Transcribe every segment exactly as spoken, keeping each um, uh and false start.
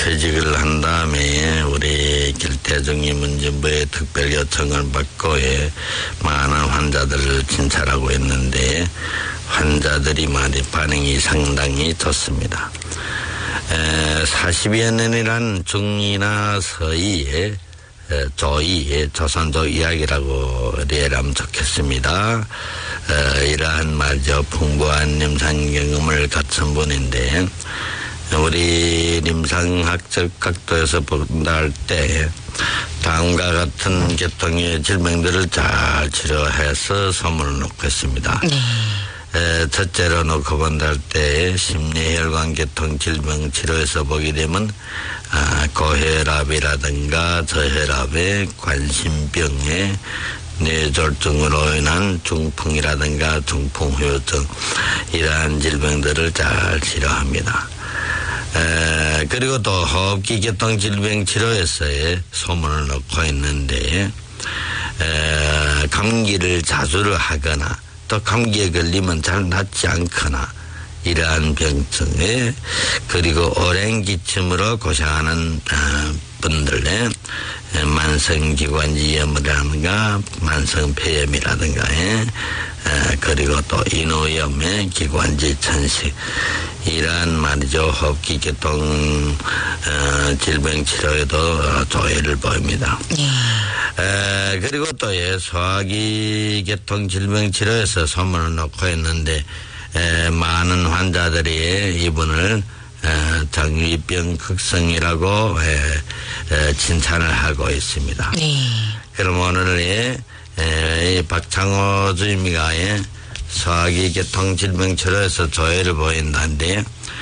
퇴직을 한 다음에 우리 길태정리문진부의 특별 요청을 받고 예, 많은 환자들을 진찰하고 있는데 환자들이 많이 반응이 상당히 좋습니다. 에, 사십여 년이란 중이나 서이의 조이, 조선조 이야기라고 이해하면 좋겠습니다. 어, 이러한 말이죠. 풍부한 임상 경험을 갖춘 분인데 우리 임상학적 각도에서 본다 할 때 다음과 같은 계통의 질병들을 잘 치료해서 소문을 놓고 있습니다. 네. 에, 첫째로 놓고 본다 할 때 심뇌혈관 계통 질병 치료에서 보게 되면 아, 고혈압이라든가 저혈압의 관심병에 뇌졸중으로 인한 중풍이라든가 중풍후유증 이러한 질병들을 잘 치료합니다. 에, 그리고 또 호흡기 계통 질병 치료에서의 소문을 놓고 있는데 에, 감기를 자주 하거나 또 감기에 걸리면 잘 낫지 않거나 이러한 병증에 그리고 오랜 기침으로 고생하는 분들의 만성기관지염이라든가 만성폐염이라든가 그리고 또 인후염의 기관지 천식 이러한 말이죠. 호흡기 계통 질병 치료에도 조회를 보입니다. 에, 그리고 또 예, 소화기 계통 질병 치료에서 소문을 놓고 있는데 에, 많은 환자들이 이분을 에, 정유병 극성이라고 에, 에, 칭찬을 하고 있습니다. 네. 그럼 오늘 에, 에, 박창호 주임이가 예, 소화기 계통 질병 치료에서 조회를 보인다는데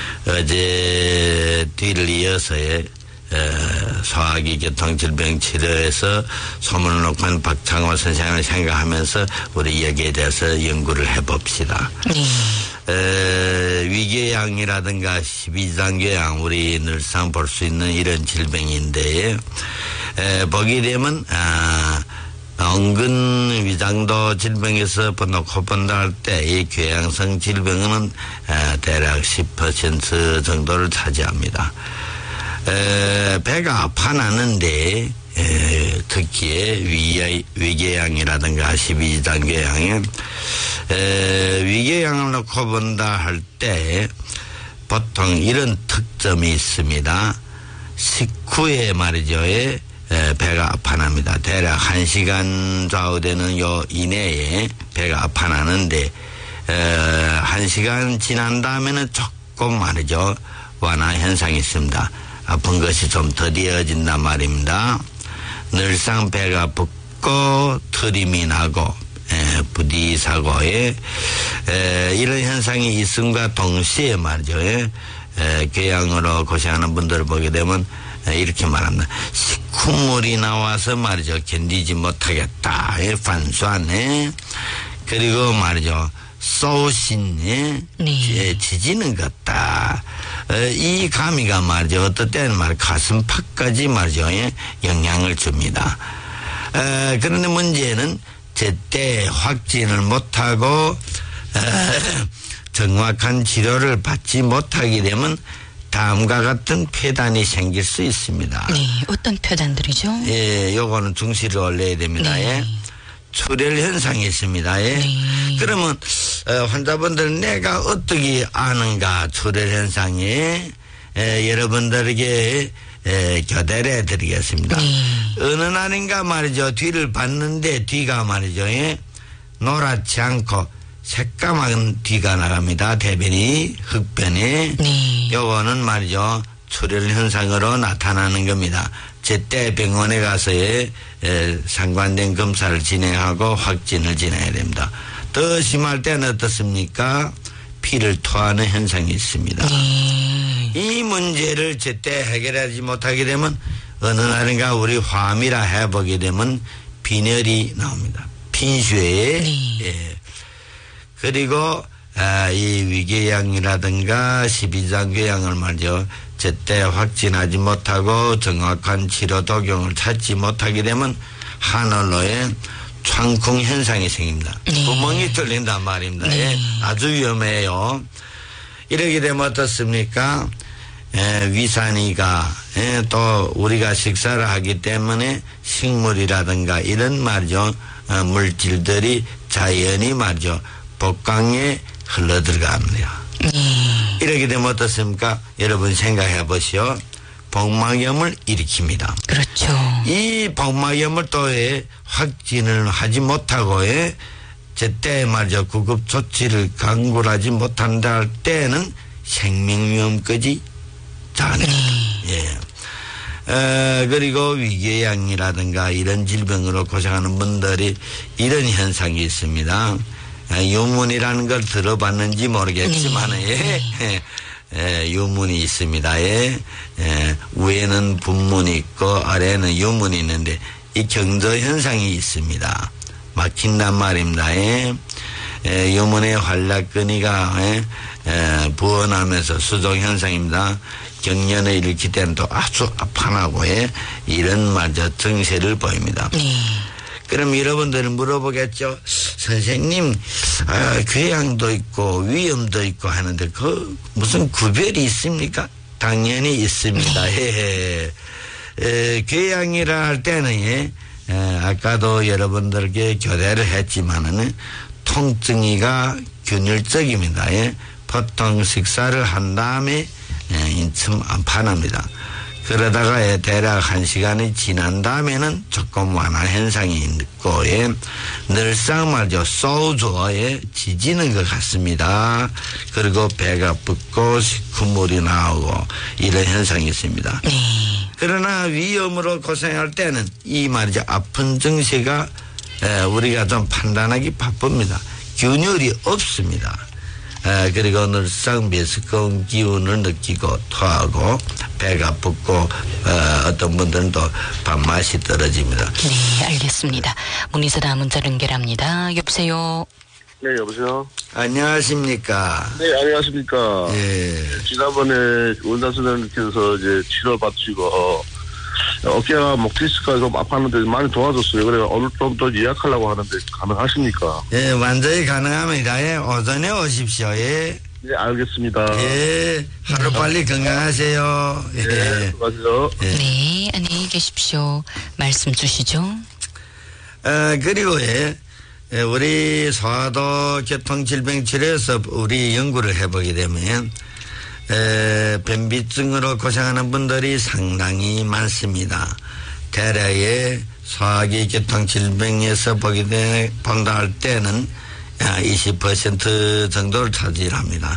어제 뒤를 이어서 예, 소화기 계통 질병 치료에서 소문을 놓고 한 박창호 선생님을 생각하면서 우리 여기에 대해서 연구를 해봅시다. 네. 에, 위궤양이라든가 십이장궤양 우리 늘상 볼 수 있는 이런 질병인데 에, 보게 되면 아, 은근 위장도 질병에서 놓고 본다 할 때 이 궤양성 질병은 에, 대략 십 퍼센트 정도를 차지합니다. 에, 배가 아파나는데 에, 특히 위, 위궤양이라든가 십이장궤양에 위궤양을 놓고 본다 할 때 보통 이런 특점이 있습니다. 식후에 말이죠. 에, 배가 아파납니다. 대략 한 시간 좌우되는 요 이내에 배가 아파나는데 한 시간 지난 다음에는 조금 말이죠. 완화 현상이 있습니다. 아픈 것이 좀 더디어진단 말입니다. 늘상 배가 붓고 트림이 나고 에, 부디사고에 에, 이런 현상이 있음과 동시에 말이죠. 에, 궤양으로 고생하는 분들을 보게 되면 에, 이렇게 말합니다. 식후물이 나와서 말이죠. 견디지 못하겠다. 에, 반수하네. 그리고 말이죠. 쏘신에 네. 지지는 것 같다. 이 감이가 말이죠. 어떨 때는 말 가슴팍까지 말이죠. 영향을 줍니다. 에, 그런데 문제는 제때 확진을 못하고 에, 정확한 치료를 받지 못하게 되면 다음과 같은 폐단이 생길 수 있습니다. 네, 어떤 폐단들이죠? 예, 요거는 중시를 올려야 됩니다. 네. 예. 출혈 현상이 있습니다. 예. 네. 그러면 어, 환자분들 내가 어떻게 아는가 출혈 현상에 에, 여러분들에게 에, 교대를 해드리겠습니다. 네. 어느 날인가 말이죠. 뒤를 봤는데 뒤가 말이죠. 예. 노랗지 않고 새까만 뒤가 나갑니다. 대변이 흑변에. 네. 요거는 말이죠. 출혈 현상으로 나타나는 겁니다. 제때 병원에 가서의 에, 상관된 검사를 진행하고 확진을 진행해야 됩니다. 더 심할 때는 어떻습니까? 피를 토하는 현상이 있습니다. 네. 이 문제를 제때 해결하지 못하게 되면 어느 날인가 우리 화미라 해보게 되면 빈혈이 나옵니다. 빈血에 네. 예. 그리고 아, 이 위궤양이라든가 십이장궤양을 말이죠. 제때 확진하지 못하고 정확한 치료 도경을 찾지 못하게 되면 하늘로에 창쿵 현상이 생깁니다. 네. 구멍이 뚫린단 말입니다. 네. 예. 아주 위험해요. 이렇게 되면 어떻습니까? 에, 위산이가 에, 또 우리가 식사를 하기 때문에 식물이라든가 이런 말이죠. 어, 물질들이 자연히 말이죠. 복강에 흘러 들어갑니다. 네. 이렇게 되면 어떻습니까? 여러분 생각해 보시오. 복막염을 일으킵니다. 그렇죠. 이 복막염을 또 확진을 하지 못하고 제때 말이죠. 구급 조치를 강구하지 못한다 할 때는 생명위험까지 자아냅니다. 예. 어, 그리고 위궤양이라든가 이런 질병으로 고생하는 분들이 이런 현상이 있습니다. 유문이라는 걸 들어봤는지 모르겠지만 네. 예. 예, 유문이 있습니다. 예. 예, 위에는 분문이 있고 아래에는 유문이 있는데 이 경도 현상이 있습니다. 막힌단 말입니다. 예. 예, 유문의 활락근이가 예, 예, 부어나면서 수종 현상입니다. 경련을 일으킬 때는 또 아주 아파하고 예, 이런 말저 증세를 보입니다. 네. 그럼 여러분들은 물어보겠죠. 선생님, 아, 궤양도 있고 위염도 있고 하는데 그 무슨 구별이 있습니까? 당연히 있습니다. 예. 에, 궤양이라 할 때는 예, 에, 아까도 여러분들께 교대를 했지만은 통증이가 균일적입니다. 예. 보통 식사를 한 다음에 예, 인참 안판합니다. 그러다가 예, 대략 한 시간이 지난 다음에는 조금 완화 현상이 있고 예, 늘상 말이죠. 소주에 지지는 것 같습니다. 그리고 배가 붓고 식후물이 나오고 이런 현상이 있습니다. 네. 그러나 위염으로 고생할 때는 이 말이죠. 아픈 증세가 에, 우리가 좀 판단하기 바쁩니다. 균열이 없습니다. 에, 그리고 늘상 메스꺼운 기운을 느끼고 토하고 배가 붓고 어, 어떤 분들은 또 밥맛이 떨어집니다. 네, 알겠습니다. 문의서다 문자 연결합니다. 여보세요. 네, 여보세요. 안녕하십니까. 네, 안녕하십니까. 예. 지난번에 원장 선생님께서 이제 치료 받으시고 어, 어깨가 목 디스크가 좀 아팠는데 많이 도와줬어요. 그래 오늘 좀 더 예약하려고 하는데 가능하십니까? 예, 완전히 가능합니다. 예, 오전에 오십시오. 예. 네, 알겠습니다. 예, 하루 빨리 건강하세요. 예. 네, 수고하세요. 예. 네, 안녕히 계십시오. 말씀 주시죠. 어, 그리고 예, 예, 우리 소아도 교통질병치료에서 우리 연구를 해보게 되면 에, 변비증으로 고생하는 분들이 상당히 많습니다. 대략의 소화기 교통질병에서 보게 되, 본다 할 때는 이십 퍼센트 정도를 차지합니다.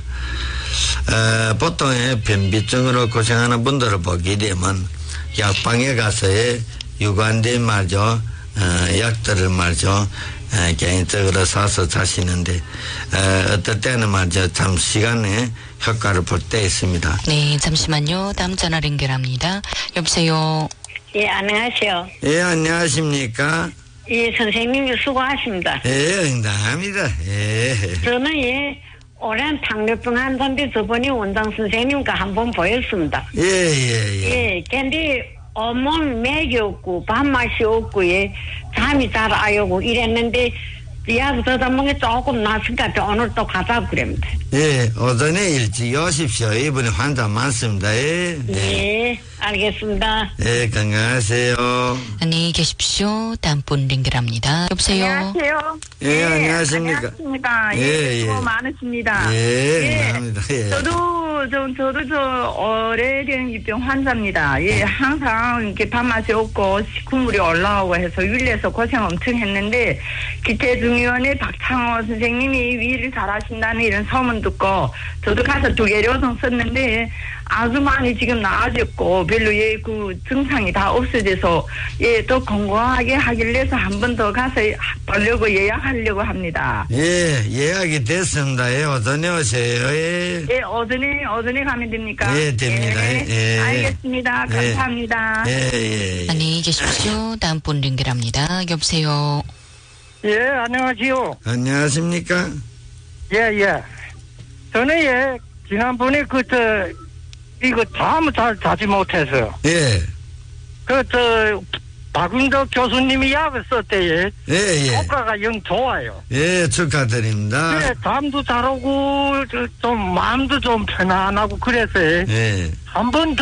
에, 보통의 변비증으로 고생하는 분들을 보게 되면 약방에 가서의 유관된 말죠. 어, 약들을 말죠. 에, 개인적으로 사서 자시는데 에, 어떨 때는 말이죠. 잠시간에 효과를 볼 때 있습니다. 네, 잠시만요. 다음 전화 연결합니다. 여보세요. 예, 안녕하세요. 예, 안녕하십니까? 예, 선생님이 수고하십니다. 예, 응당합니다. 예. 저는 예, 오랜 당뇨병 환자인데 저번에 원장 선생님과 한번 보였습니다. 예, 예, 예. 예, 근데 온몸 맥이 없고 밥맛이 없고 예, 잠이 잘 안 오고 이랬는데 약 저자몽에 조금 나으니까 오늘 또 가자고 그럽니다. 예, 오전에 일찍 오십시오. 이번에 환자 많습니다. 예. 예, 알겠습니다. 예, 건강하세요. 안녕히 계십시오. 다음 분 연결합니다. 여보세요. 안녕하세요. 예, 예, 안녕하십니까. 안녕하십니까. 예, 예, 수고 예. 많으십니다. 예, 감사합니다. 예. 저도, 저, 저도 저, 오래된 입병 환자입니다. 예, 항상 이렇게 밥맛이 없고, 식후물이 올라오고 해서 윤리에서 고생 엄청 했는데, 기체중의원의 박창호 선생님이 위를 잘하신다는 이런 소문 듣고, 저도 가서 두 개 요성 썼는데, 아주 많이 지금 나아졌고, 별로 예, 그 증상이 다 없어져서, 예, 더 건강하게 하길래서 한 번 더 가서 보려고 예약하려고 합니다. 예, 예약이 됐습니다. 예, 오전에 오세요. 예. 예, 오전에, 오전에 가면 됩니까? 예, 됩니다. 예, 예. 알겠습니다. 예. 감사합니다. 예, 예. 예. 안녕히 계십시오. 다음 분 연결합니다. 여보세요. 예, 안녕하세요. 안녕하십니까? 예, 예. 저는 예, 지난번에 그, 저, 이거 잠을 잘 자지 못해서, 예, 그, 저, 박은덕 교수님이 약을 썼대요. 예, 예. 효과가 영 좋아요. 예, 축하드립니다. 그래, 잠도 잘 오고, 좀, 마음도 좀 편안하고 그래서, 예. 한 번